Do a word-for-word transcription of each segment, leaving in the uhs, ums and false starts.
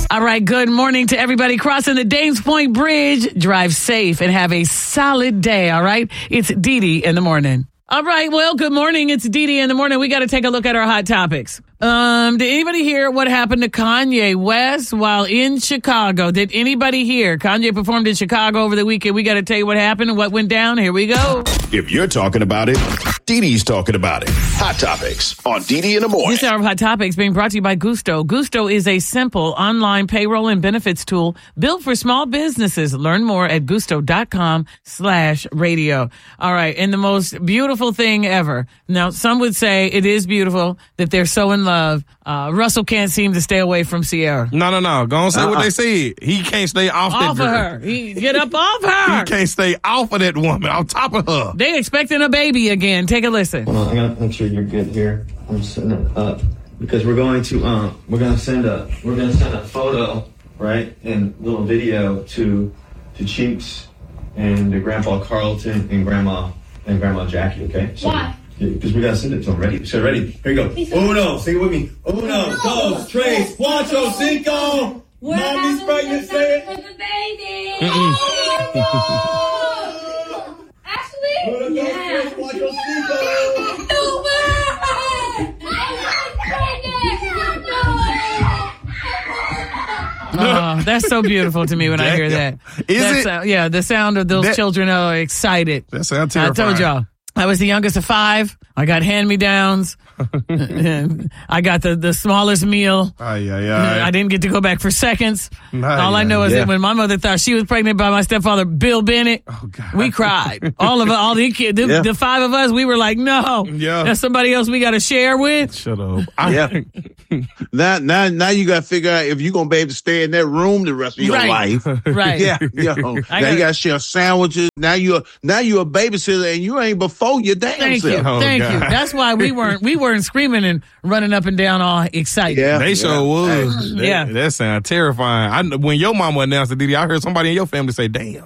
All right, good morning to everybody crossing the Dames Point Bridge. Drive safe and have a solid day, all right? It's Dee Dee in the morning. All right, well, good morning. It's Dee Dee in the morning. We got to take a look at our hot topics. Um, did anybody hear what happened to Kanye West while in Chicago? Did anybody hear? Kanye performed in Chicago over the weekend. We got to tell you what happened and what went down. Here we go. If you're talking about it, Dee Dee's talking about it. Hot Topics on Dee Dee in the morning. This hour of Hot Topics being brought to you by Gusto. Gusto is a simple online payroll and benefits tool built for small businesses. Learn more at gusto.com slash radio. All right. And the most beautiful thing ever. Now, some would say it is beautiful that they're so in love. Uh, Russell can't seem to stay away from Sierra. No, no, no. Go on, say uh-uh. what they said. He can't stay off, Off that of girl. her. He, get up off her. He can't stay off of that woman, on top of her. They expecting a baby again. Take a listen. Hold on, I gotta make sure you're good here. I'm setting it up because we're going to um we're gonna send a we're gonna send a photo, right, and little video to to Cheeks and to Grandpa Carlton and Grandma and Grandma Jackie. Okay. So, why? Because we gotta send it to them. Ready? So ready? Here you go. Uno, sing it with me. Uno, dos, tres, cuatro, cinco. Mommy's pregnant. Say it. For the baby. Mm-mm. Oh! Actually, Uno, dos, yeah. tres, cuatro, cinco. No way! I'm pregnant. Oh, that's so beautiful to me when I hear that. Is That's, it? uh, yeah, the sound of those That- children are excited. That sounds I terrifying. told y'all. I was the youngest of five. I got hand-me-downs. I got the, the smallest meal. Ay, ay, ay. I didn't get to go back for seconds. Ay, All I ay, know is yeah. that when my mother thought she was pregnant by my stepfather, Bill Bennett, Oh, God. we cried. All of us, all the kids, the, Yeah. the five of us, we were like, no. Yeah. That's somebody else we got to share with. Shut up. I- Yeah. now, now, now you got to figure out if you're going to be able to stay in that room the rest of your Right. life. Right. Yeah. Yo, now gotta- you got to share sandwiches. Now you're, now you're a babysitter and you ain't before your damn Thank you. self. Oh, Thank God. you. That's why we weren't, we weren't screaming and running up and down all excited. Yeah. They sure was. That, Yeah. That sounds terrifying. I, when your mama announced it, Didi, I heard somebody in your family say, damn.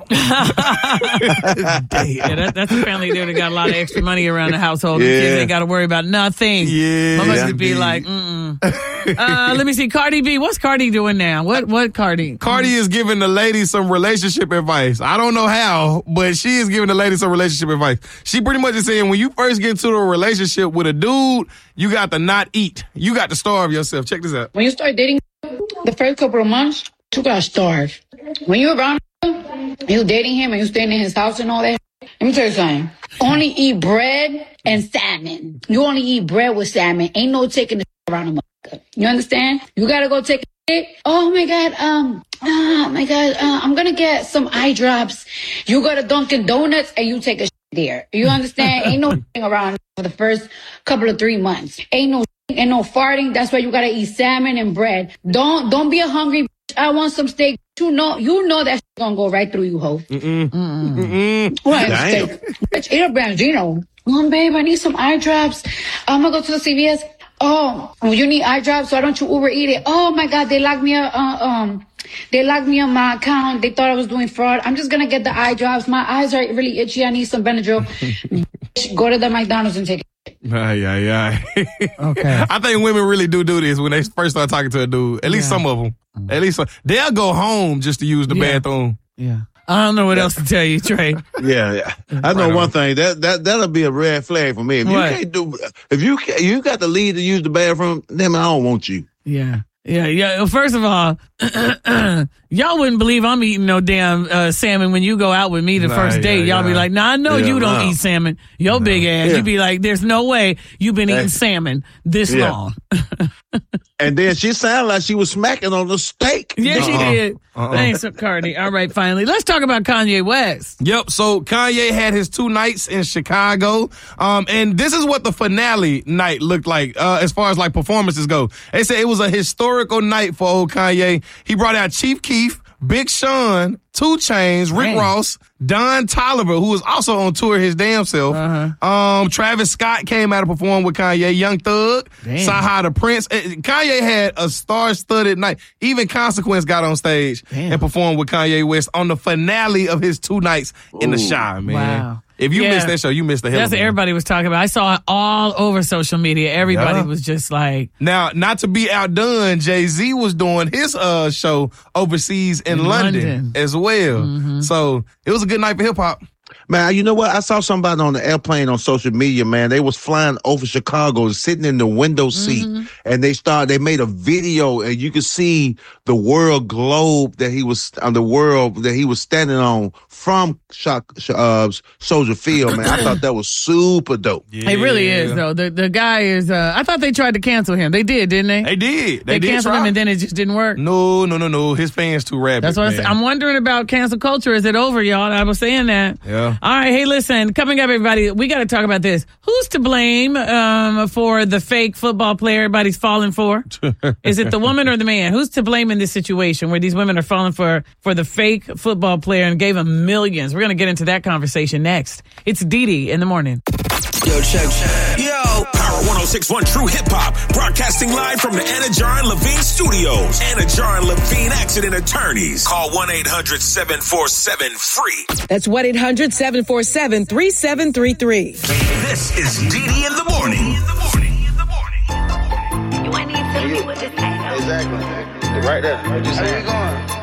Damn. Yeah, that, that's a family there that got a lot of extra money around the household. The Yeah. kids ain't got to worry about nothing. Yeah, Mama used to be indeed. like, mm-mm. uh, let me see. Cardi B. What's Cardi doing now? What, what Cardi? Cardi is giving the lady some relationship advice. I don't know how, but she is giving the lady some relationship advice. She pretty much is saying when you first get into a relationship with a dude, you got to not eat. You got to starve yourself. Check this out. When you start dating, the first couple of months, you gotta starve. When you're around him, you dating him and you staying in his house and all that, let me tell you something. Only eat bread and salmon. You only eat bread with salmon. Ain't no taking the around him. You understand? You gotta go take a shit. Oh my God, um, oh my God, uh, I'm gonna get some eye drops. You go to Dunkin' Donuts and you take a shit there. You understand? Ain't no thing around for the first couple of three months. Ain't no Ain't no farting. That's why you gotta eat salmon and bread. Don't don't be a hungry bitch. I want some steak. You know you know that gonna go right through you, ho. Mm-mm. Mm-mm. What? Damn. Steak? Bitch, eat a Bambino. Oh, babe, I need some eye drops. I'm gonna go to the C V S. Oh, well, you need eye drops. So why don't you Uber eat it? Oh my God, they locked me up. Uh, um, they locked me on my account. They thought I was doing fraud. I'm just gonna get the eye drops. My eyes are really itchy. I need some Benadryl. Bitch, go to the McDonald's and take it. Ay, ay, ay. Okay. I think women really do do this when they first start talking to a dude. At least Yeah. some of them. At least some. They'll go home just to use the Yeah. bathroom. Yeah. I don't know what else to tell you, Trey. Yeah, yeah. I know Right one on. thing that that that'll be a red flag for me. If What? you can't do, if you can't, you got to leave to use the bathroom, then I don't want you. Yeah. Yeah, yeah. Well, first of all, y'all wouldn't believe I'm eating no damn uh, salmon when you go out with me the Nah, first date. yeah, Y'all be yeah. like, nah, I know Yeah, you don't nah. eat salmon. Your big ass. Yeah. You be like, there's no way you've been eating Hey. salmon this Yeah. long. And then she sounded like she was smacking on the steak. Yeah, she Uh-uh. did. Uh-uh. Thanks, Cardi. All right, finally. Let's talk about Kanye West. Yep. So Kanye had his two nights in Chicago. Um, and this is what the finale night looked like, uh, as far as like performances go. They said it was a historical night for old Kanye. He brought out Chief Keef, Big Sean, two Chainz, Rick Dang. Ross, Don Toliver, who was also on tour his damn self. Uh-huh. Um, Travis Scott came out to perform with Kanye, Young Thug, Damn. Saha the Prince. Uh, Kanye had a star-studded night. Even Consequence got on stage Damn. and performed with Kanye West on the finale of his two nights in the Shy, man. Wow. If you Yeah. missed that show, you missed the hell That's of what it. everybody was talking about. I saw it all over social media. Everybody Yeah. was just like, Now, not to be outdone, Jay-Z was doing his uh show overseas in, In London, London. as well. Mm-hmm. So it was a good night for hip-hop. Man, you know what? I saw somebody on the airplane on social media, man. They was flying over Chicago, sitting in the window seat, Mm-hmm. and they started, they made a video, and you could see the world globe that he was, on the world that he was standing on from Shock, uh, Soldier Field, man. I thought that was super dope. it really is, though. The the guy is, uh, I thought they tried to cancel him. They did, didn't they? They did. They, They did canceled try. him and then it just didn't work. No, no, no, no. His fans too rabid. That's what I man. said. I'm wondering about cancel culture. Is it over, y'all? I was saying that. Yeah. All right. Hey, listen. Coming up, everybody, we got to talk about this. Who's to blame um, for the fake football player everybody's falling for? Is it the woman or the man? Who's to blame in this situation where these women are falling for for the fake football player and gave him millions? We're going to get into that conversation next. It's Didi in the morning. Yo, check, check. Yo, Power one oh six point one True Hip Hop, broadcasting live from the Anna Jar and Levine Studios. Anna Jar and Levine Accident Attorneys. Call one eight hundred seven four seven free. That's one eight hundred seven four seven three seven three three. This is Didi in the morning. In the morning. In the morning. You ain't need to tell me what to say. Exactly. Right there. Just Where you going?